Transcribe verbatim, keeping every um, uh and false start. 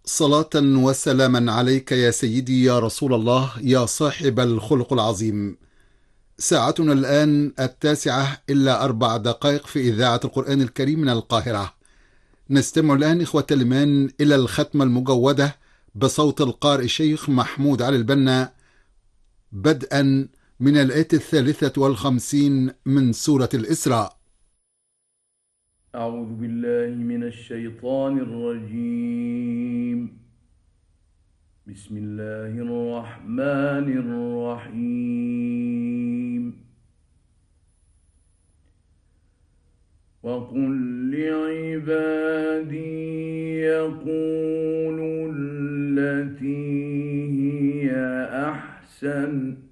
صلاة وسلاما عليك يا سيدي يا رسول الله يا صاحب الخلق العظيم. ساعتنا الآن التاسعة إلا أربع دقائق في إذاعة القرآن الكريم من القاهرة. نستمع الآن إخوة الإيمان إلى الختمة المجودة بصوت القارئ الشيخ محمود علي البنا، بدءا من الآية الثالثة والخمسين من سورة الإسراء. أعوذ بالله من الشيطان الرجيم. بسم الله الرحمن الرحيم. وقل لعبادي يقولوا التي هي أحسن